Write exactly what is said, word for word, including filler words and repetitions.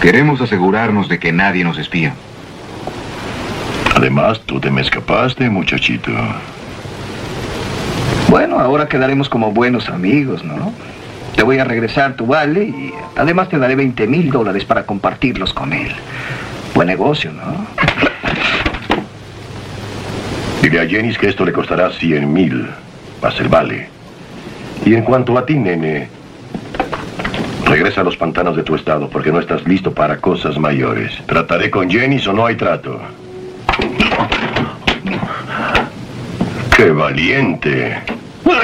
Queremos asegurarnos de que nadie nos espía. Además, tú te me escapaste, muchachito. Bueno, ahora quedaremos como buenos amigos, ¿no? Te voy a regresar tu vale y además te daré veinte mil dólares para compartirlos con él. Buen negocio, ¿no? Dile a Jennings que esto le costará cien mil, más el vale. Y en cuanto a ti, nene, regresa a los pantanos de tu estado porque no estás listo para cosas mayores. ¿Trataré con Jennings o no hay trato? ¡Qué valiente!